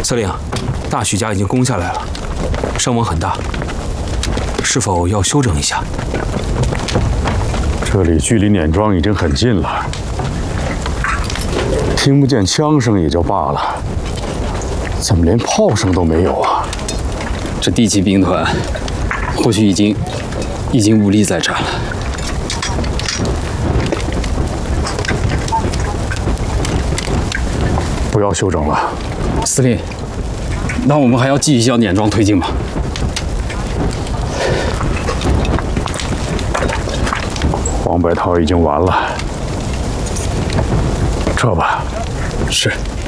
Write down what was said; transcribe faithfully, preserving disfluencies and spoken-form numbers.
司令，大许家已经攻下来了，伤亡很大，是否要休整一下？ 这里距离碾庄已经很近了，听不见枪声也就罢了，怎么连炮声都没有啊？ 这第七兵团或许已经已经无力再战了。 不要休整了， 司令。那我们还要继续向碾庄推进吗？ 黄百韬已经完了，撤吧。 是。